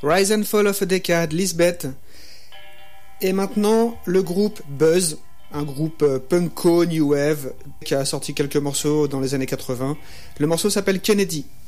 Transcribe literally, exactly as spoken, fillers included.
Rise and Fall of a Decade, Lisbeth. Et maintenant, le groupe Buzz, un groupe punko, new wave, qui a sorti quelques morceaux dans les années quatre-vingts. Le morceau s'appelle Kennedy.